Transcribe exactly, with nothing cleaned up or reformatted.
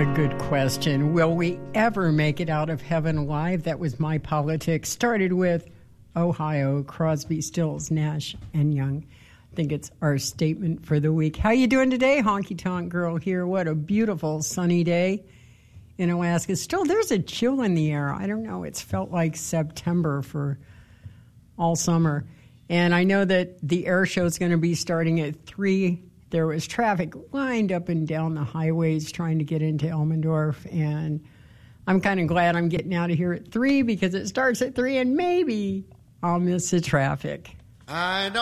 A good question. Will we ever make it out of heaven alive? That was my politics. Started with Ohio, Crosby, Stills, Nash, and Young. I think it's our statement for the week. How you doing today? Honky Tonk Girl here. What a beautiful sunny day in Alaska. Still, there's a chill in the air. I don't know. It's felt like September for all summer. And I know that the air show is going to be starting at three. There was traffic lined up and down the highways trying to get into Elmendorf. And I'm kind of glad I'm getting out of here at three because it starts at three and maybe I'll miss the traffic. I know.